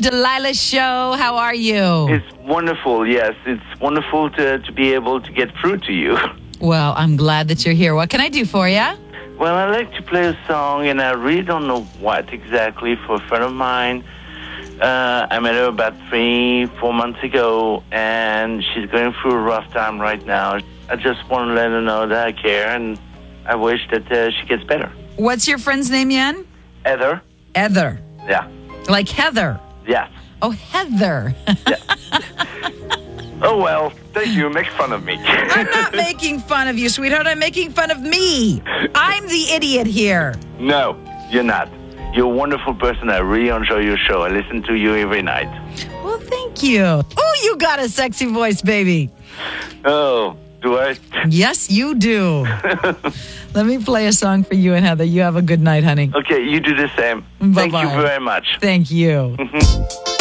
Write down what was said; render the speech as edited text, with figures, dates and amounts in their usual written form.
Delilah Show. How are you? It's wonderful, yes. It's wonderful to be able to get through to you. Well, I'm glad that you're here. What can I do for you? Well, I like to play a song, and I really don't know what exactly, for a friend of mine. I met her about 3-4 months ago, and she's going through a rough time right now. I just want to let her know that I care, and I wish that she gets better. What's your friend's name, Jan? Heather? Heather. Yeah. Like Heather? Yes. Oh, Heather. Oh, well, thank you. Make fun of me. I'm not making fun of you, sweetheart. I'm making fun of me. I'm the idiot here. No, you're not. You're a wonderful person. I really enjoy your show. I listen to you every night. Well, thank you. Oh, you got a sexy voice, baby. Oh, do I? Yes, you do. Let me play a song for you and Heather. You have a good night, honey. Okay, you do the same. Bye-bye. Thank you very much. Thank you.